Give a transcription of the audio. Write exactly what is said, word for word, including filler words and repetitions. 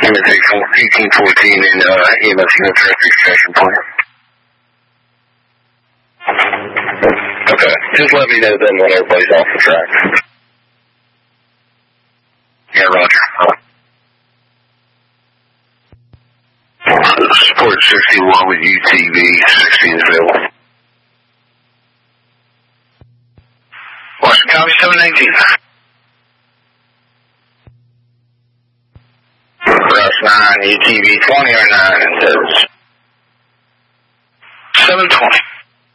eighteen fourteen in uh, E M S unit traffic extraction point. Okay, just let me know then when everybody's off the track. Yeah, roger. Support sixty-one with U T V, sixteen is available. Washington County seven nineteen. Rush nine, U T V twenty or nine, and says seven twenty.